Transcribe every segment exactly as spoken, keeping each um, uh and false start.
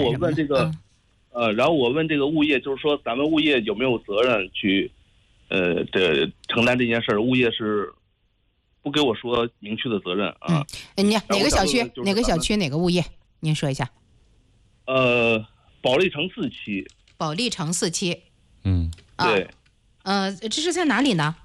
我问这个，嗯、呃，然后我问这个物业，就是说咱们物业有没有责任去，呃，这承担这件事儿？物业是不给我说明确的责任啊。 嗯，你哪个小区？哪个小区？哪个物业？您说一下。 呃，保利城四期。 保利城四期。 嗯， 对。 啊、呃，这是在哪里呢？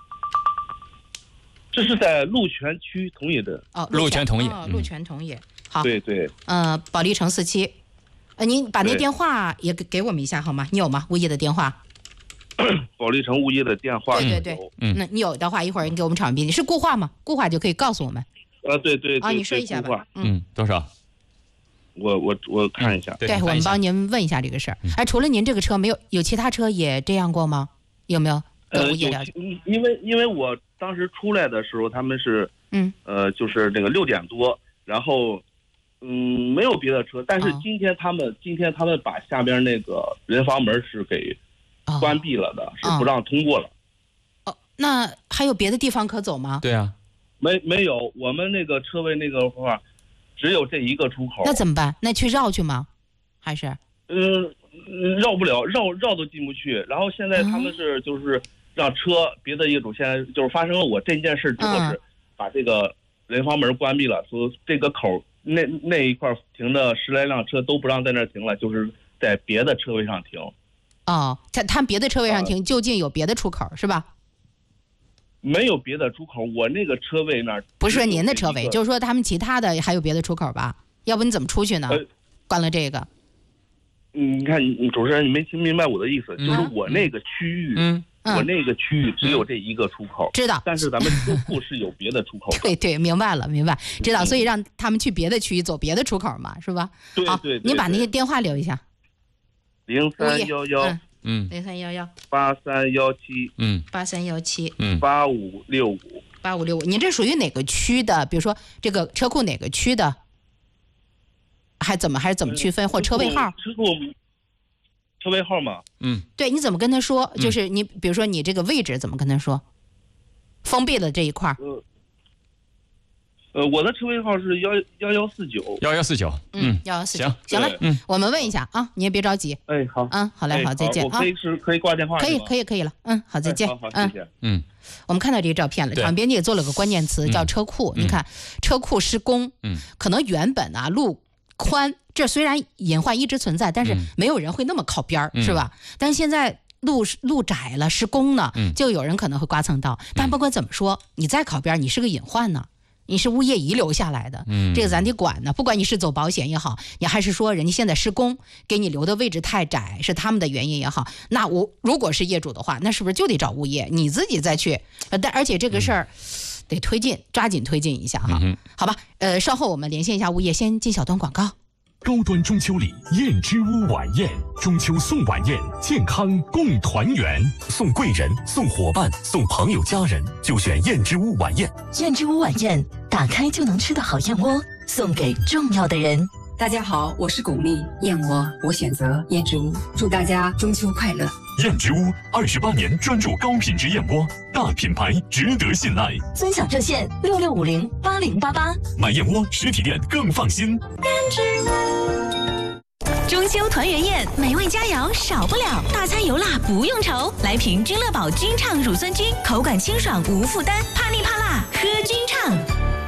这是在鹿泉区同业的。 哦， 鹿泉同业。 哦，鹿泉同业。好。 对对。 呃，保利城四期。呃，您把那电话也给给我们一下好吗？你有吗？物业的电话？ 保利城物业的电话。 对对对。嗯，那你有的话，一会儿你给我们场边，你是固话吗？固话就可以告诉我们。 啊，对对对。 啊，你说一下吧。 嗯，多少？ 我我我看一下。 对，我们帮您问一下这个事儿。哎，除了您这个车，没有有其他车也这样过吗？有没有？ 呃，有，因为因为我当时出来的时候，他们是嗯呃，就是那个六点多，然后嗯，没有别的车，但是今天他们、哦、今天他们把下边那个人防门是给关闭了的，哦、是不让通过了。 哦，那还有别的地方可走吗？ 对啊， 没没有，我们那个车位那个话，只有这一个出口。 那怎么办？那去绕去吗？还是？ 嗯。绕不了，绕绕都进不去。然后现在他们是就是让车别的业主现在就是发生了我这件事之后是把这个人防门关闭了，所以这个口那那一块停的十来辆车都不让在那儿停了，就是在别的车位上停。 哦，他他别的车位上停，就近有别的出口是吧？ 没有别的出口，我那个车位那儿不是您的车位，就是说他们其他的还有别的出口吧？要不你怎么出去呢？呃、关了这个。 嗯，你看，你主持人，你没听明白我的意思，嗯、就是我那个区域， 嗯， 我那个区域只有这一个出口， 知道。 但是咱们车库是有别的出口的。 对对，明白了，明白，知道。所以让他们去别的区域走别的出口嘛，是吧？ 对对对。 你把那些电话留一下。 零三幺幺， 嗯，零三幺幺八三幺七， 嗯， 八三幺七， 嗯， 八五六五， 八五六五。您这属于哪个区的？比如说这个车库哪个区的？还怎么还是怎么区分？或车位号？ 车库。车位号吗？ 嗯， 对，你怎么跟他说？就是你，比如说你这个位置怎么跟他说？封闭了这一块儿。 呃，呃，我的车位号是幺幺幺四九。 幺幺四九。 嗯，幺幺四九。行，行了， 嗯， 我们问一下啊，你也别着急。 哎，好。 嗯，好嘞，好，再见啊。可以是可以挂电话。 可以，可以，可以了。嗯，好，再见。 好，好，谢谢。 嗯， 我们看到这个照片了，场编辑也做了个关键词叫车库。你看，车库施工， 嗯， 可能原本啊路宽。这虽然隐患一直存在，但是没有人会那么靠边儿、嗯，是吧？但是现在路路窄了，施工呢，就有人可能会刮蹭到。嗯、但不管怎么说，你再靠边，你是个隐患呢，你是物业遗留下来的， 嗯， 这个咱得管呢。不管你是走保险也好，你还是说人家现在施工给你留的位置太窄，是他们的原因也好，那我如果是业主的话，那是不是就得找物业，你自己再去？呃，但而且这个事儿。嗯得推进，抓紧推进一下哈， 嗯、 好吧？呃，稍后我们连线一下物业，先进小段广告。 高端中秋礼燕之屋晚宴，中秋送晚宴，健康共团圆，送贵人，送伙伴，送朋友家人，就选燕之屋晚宴。 燕之屋晚宴，打开就能吃的好燕窝，送给重要的人。 大家好，我是巩俐，燕窝我选择燕之屋，祝大家中秋快乐。 燕之屋二十八年专注高品质燕窝，大品牌值得信赖。 尊享热线六六五零八零八八， 买燕窝实体店更放心。 燕之屋。 中秋团圆宴，美味佳肴少不了，大餐油辣不用愁，来瓶君乐宝君畅乳酸菌，口感清爽无负担，怕腻怕辣喝君畅。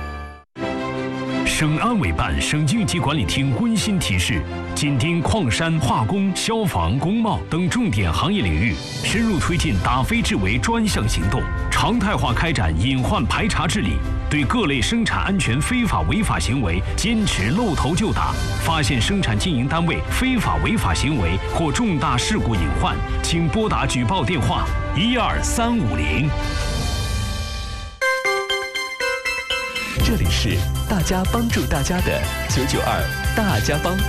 省安委办、省应急管理厅温馨提示：紧盯矿山、化工、消防、工贸等重点行业领域，深入推进打非治为专项行动，常态化开展隐患排查治理，对各类生产安全非法违法行为坚持露头就打。发现生产经营单位非法违法行为或重大事故隐患，请拨打举报电话一二三五零。 这里是大家帮助大家的九九二大家帮。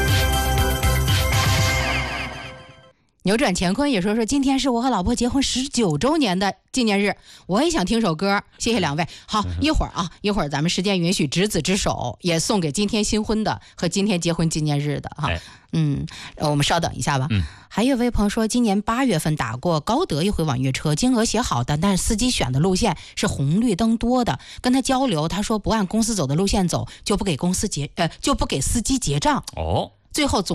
扭转乾坤也说说，今天是我和老婆结婚十九周年的纪念日，我也想听首歌，谢谢两位。好，一会儿啊，一会儿咱们时间允许，执子之手也送给今天新婚的和今天结婚纪念日的哈。 哎、 嗯，我们稍等一下吧。 嗯， 还有位朋友说，今年八月份打过高德一回网约车，金额写好的，但是司机选的路线是红绿灯多的，跟他交流，他说不按公司走的路线走，就不给公司结呃就不给司机结账。 哦， 最后总。